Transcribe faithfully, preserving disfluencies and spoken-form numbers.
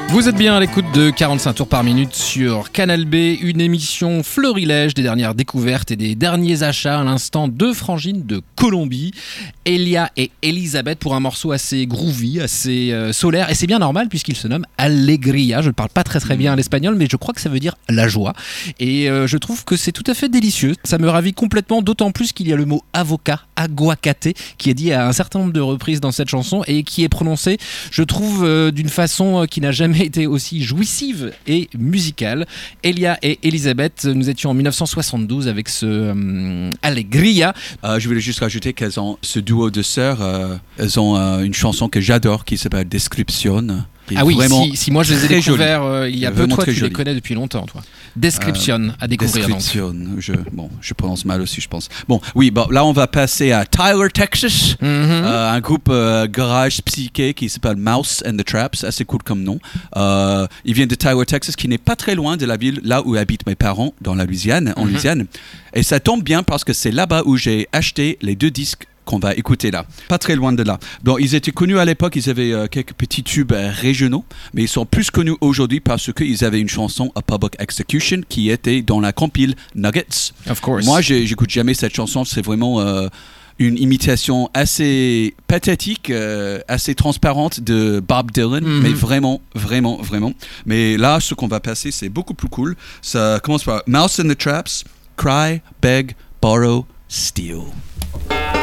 Vous êtes bien à l'écoute de quarante-cinq tours par minute sur Canal B, une émission florilège des dernières découvertes et des derniers achats. À l'instant, deux frangines de Colombie, Elia et Elisabeth, pour un morceau assez groovy, assez euh, solaire. Et c'est bien normal puisqu'il se nomme Alegría. Je ne parle pas très très bien l'espagnol, mais je crois que ça veut dire la joie. Et euh, je trouve que c'est tout à fait délicieux. Ça me ravit complètement, d'autant plus qu'il y a le mot avocat, aguacate, qui est dit à un certain nombre de reprises dans cette chanson et qui est prononcé, je trouve, euh, d'une façon euh, qui n'a jamais été aussi jouissive et musicale. Elia et Elisabeth, nous étions en dix-neuf cent soixante-douze avec ce euh, Alegría. Euh, je voulais juste rajouter qu'elles ont ce duo de sœurs, euh, elles ont euh, une chanson que j'adore qui s'appelle Description. Ah oui, si, si moi je les ai découverts euh, il y a peu, toi tu joli. les connais depuis longtemps, toi. Description euh, à découvrir. Description, donc. je, bon, je prononce mal aussi, je pense. Bon, oui, bon, là on va passer à Tyler, Texas, mm-hmm. euh, un groupe euh, garage psyché qui s'appelle Mouse and the Traps, assez cool comme nom. Euh, ils viennent de Tyler, Texas, qui n'est pas très loin de la ville là où habitent mes parents, dans la Louisiane, en mm-hmm. Louisiane. Et ça tombe bien parce que c'est là-bas où j'ai acheté les deux disques qu'on va écouter là, pas très loin de là. Donc ils étaient connus à l'époque, ils avaient euh, quelques petits tubes euh, régionaux, mais ils sont plus connus aujourd'hui parce qu'ils avaient une chanson A Public Execution qui était dans la compile Nuggets. Of course. Moi, j'ai, j'écoute jamais cette chanson, c'est vraiment euh, une imitation assez pathétique, euh, assez transparente de Bob Dylan, mm-hmm. mais vraiment, vraiment, vraiment. Mais là, ce qu'on va passer, c'est beaucoup plus cool. Ça commence par Mouse and the Traps, Cry, Beg, Borrow, Steal.